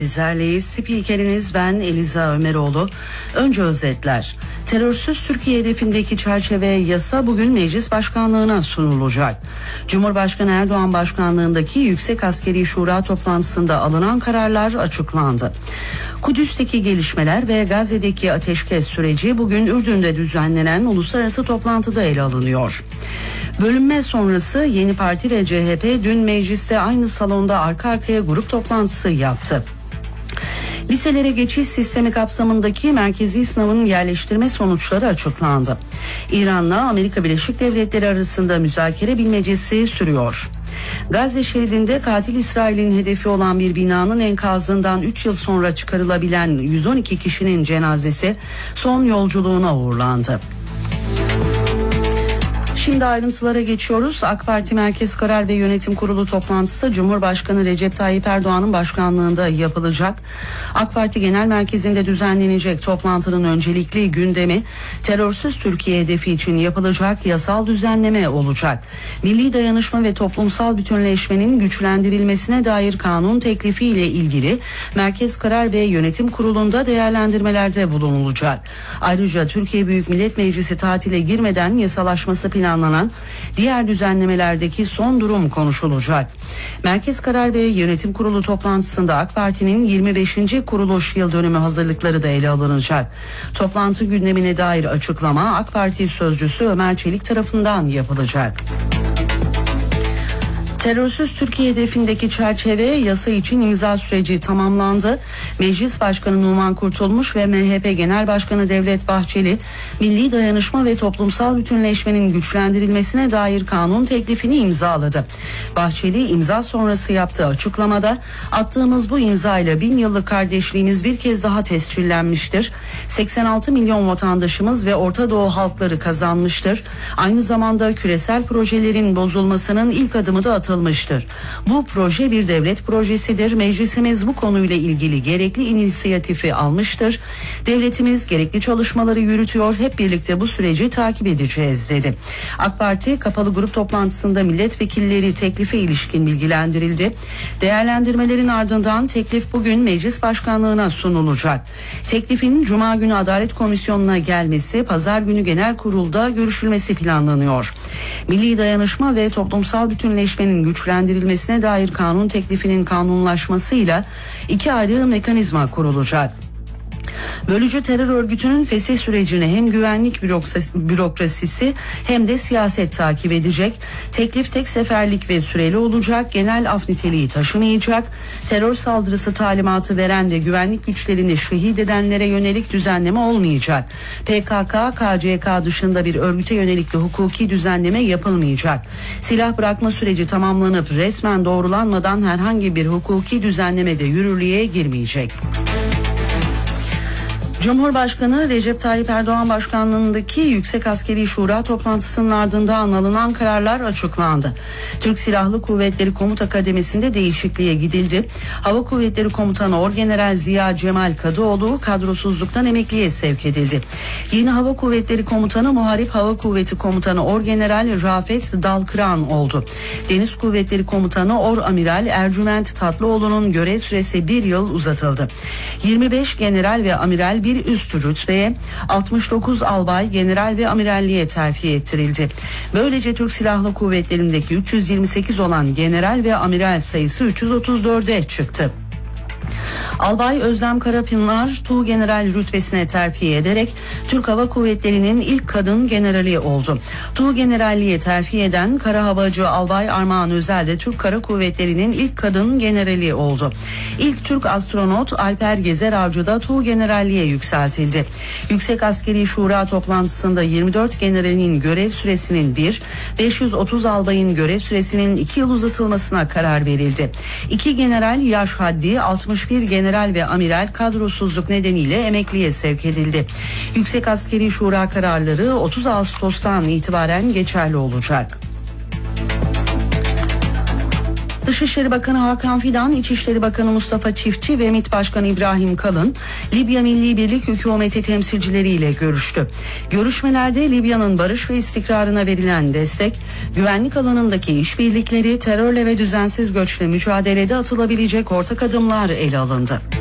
Bizlerleyiz. Spikeriniz ben Eliza Ömeroğlu. Önce özetler. Terörsüz Türkiye hedefindeki çerçeve yasa bugün Meclis Başkanlığı'na sunulacak. Cumhurbaşkanı Erdoğan başkanlığındaki Yüksek Askeri Şura toplantısında alınan kararlar açıklandı. Kudüs'teki gelişmeler ve Gazze'deki ateşkes süreci bugün Ürdün'de düzenlenen uluslararası toplantıda ele alınıyor. Bölünme sonrası Yeni Parti ve CHP dün mecliste aynı salonda arka arkaya grup toplantısı yaptı. Liselere geçiş sistemi kapsamındaki merkezi sınavın yerleştirme sonuçları açıklandı. İran'la Amerika Birleşik Devletleri arasında müzakere bilmecesi sürüyor. Gazze şeridinde katil İsrail'in hedefi olan bir binanın enkazından 3 yıl sonra çıkarılabilen 112 kişinin cenazesi son yolculuğuna uğurlandı. Şimdi ayrıntılara geçiyoruz. AK Parti Merkez Karar ve Yönetim Kurulu toplantısı Cumhurbaşkanı Recep Tayyip Erdoğan'ın başkanlığında yapılacak. AK Parti Genel Merkezi'nde düzenlenecek toplantının öncelikli gündemi terörsüz Türkiye hedefi için yapılacak yasal düzenleme olacak. Milli dayanışma ve toplumsal bütünleşmenin güçlendirilmesine dair kanun teklifiyle ilgili Merkez Karar ve Yönetim Kurulu'nda değerlendirmelerde bulunulacak. Ayrıca Türkiye Büyük Millet Meclisi tatile girmeden yasalaşması planlanan diğer düzenlemelerdeki son durum konuşulacak. Merkez Karar ve Yönetim Kurulu toplantısında AK Parti'nin 25. kuruluş yıl dönümü hazırlıkları da ele alınacak. Toplantı gündemine dair açıklama AK Parti sözcüsü Ömer Çelik tarafından yapılacak. Terörsüz Türkiye hedefindeki çerçeve yasa için imza süreci tamamlandı. Meclis Başkanı Numan Kurtulmuş ve MHP Genel Başkanı Devlet Bahçeli, milli dayanışma ve toplumsal bütünleşmenin güçlendirilmesine dair kanun teklifini imzaladı. Bahçeli imza sonrası yaptığı açıklamada, attığımız bu imzayla 1000 yıllık kardeşliğimiz bir kez daha tescillenmiştir. 86 milyon vatandaşımız ve Orta Doğu halkları kazanmıştır. Aynı zamanda küresel projelerin bozulmasının ilk adımı da atılmıştır. Bu proje bir devlet projesidir. Meclisimiz bu konuyla ilgili gerekli inisiyatifi almıştır. Devletimiz gerekli çalışmaları yürütüyor. Hep birlikte bu süreci takip edeceğiz dedi. AK Parti kapalı grup toplantısında milletvekilleri teklife ilişkin bilgilendirildi. Değerlendirmelerin ardından teklif bugün Meclis Başkanlığı'na sunulacak. Teklifin Cuma günü Adalet Komisyonu'na gelmesi, Pazar günü Genel Kurul'da görüşülmesi planlanıyor. Milli dayanışma ve toplumsal bütünleşmenin güçlendirilmesine dair kanun teklifinin kanunlaşmasıyla 2 ayrı mekanizma kurulacak. Bölücü terör örgütünün fesih sürecini hem güvenlik bürokrasisi hem de siyaset takip edecek. Teklif tek seferlik ve süreli olacak. Genel af niteliği taşımayacak. Terör saldırısı talimatı veren ve güvenlik güçlerini şehit edenlere yönelik düzenleme olmayacak. PKK, KCK dışında bir örgüte yönelik de hukuki düzenleme yapılmayacak. Silah bırakma süreci tamamlanıp resmen doğrulanmadan herhangi bir hukuki düzenleme de yürürlüğe girmeyecek. Cumhurbaşkanı Recep Tayyip Erdoğan başkanlığındaki Yüksek Askeri Şura toplantısının ardından alınan kararlar açıklandı. Türk Silahlı Kuvvetleri Komuta Kademesi'nde değişikliğe gidildi. Hava Kuvvetleri Komutanı Orgeneral Ziya Cemal Kadıoğlu kadrosuzluktan emekliye sevk edildi. Yeni Hava Kuvvetleri Komutanı Muharip Hava Kuvveti Komutanı Orgeneral Rafet Dalkıran oldu. Deniz Kuvvetleri Komutanı Oramiral Ercüment Tatlıoğlu'nun görev süresi 1 yıl uzatıldı. 25 general ve amiral bir üst rütbeye, 69 albay, general ve amiralliğe terfi ettirildi. Böylece Türk Silahlı Kuvvetleri'ndeki 328 olan general ve amiral sayısı 334'e çıktı. Albay Özlem Karapınar Tuğgeneral rütbesine terfi ederek Türk Hava Kuvvetleri'nin ilk kadın generali oldu. Tuğgeneralliğe terfi eden Kara Havacı Albay Armağan Özel de Türk Kara Kuvvetleri'nin ilk kadın generali oldu. İlk Türk astronot Alper Gezer Avcı da Tuğgeneralliğe yükseltildi. Yüksek Askeri Şura toplantısında 24 generalin görev süresinin 530 albayın görev süresinin 2 yıl uzatılmasına karar verildi. 2 general yaş haddi, 61 general ve amiral kadrosuzluk nedeniyle emekliye sevk edildi. Yüksek Askeri Şura kararları 30 Ağustos'tan itibaren geçerli olacak. Dışişleri Bakanı Hakan Fidan, İçişleri Bakanı Mustafa Çiftçi ve MİT Başkanı İbrahim Kalın, Libya Milli Birlik Hükümeti temsilcileriyle görüştü. Görüşmelerde Libya'nın barış ve istikrarına verilen destek, güvenlik alanındaki işbirlikleri, terörle ve düzensiz göçle mücadelede atılabilecek ortak adımlar ele alındı.